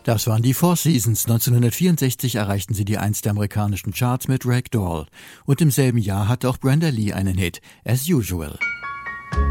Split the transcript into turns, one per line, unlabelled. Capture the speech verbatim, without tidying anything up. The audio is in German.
Das waren die Four Seasons. neunzehnhundertvierundsechzig erreichten sie die Eins der amerikanischen Charts mit Ragdoll. Und im selben Jahr hatte auch Brenda Lee einen Hit, As Usual.